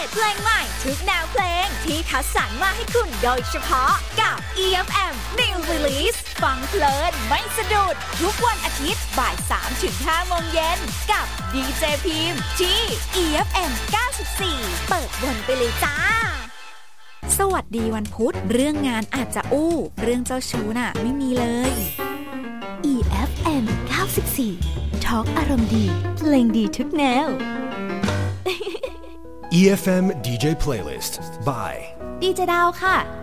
เพลงใหม่ทุกแนวเพลงที่คัดสรรมาให้คุณโดยเฉพาะกับ EFM New Release ฟังเพลินไม่สะดุดทุกวันอาทิตย์บ่าย 3-5 โมงเย็นกับดีเจพิมพ์ที่ EFM 94เปิดวนไปเลยจ้าสวัสดีวันพุธเรื่องงานอาจจะอู้เรื่องเจ้าชู้น่ะไม่มีเลย EFM 94 Talk อารมณ์ดีเพลงดีทุกแนว EFM DJ Playlist by ดีเจดาวค่ะ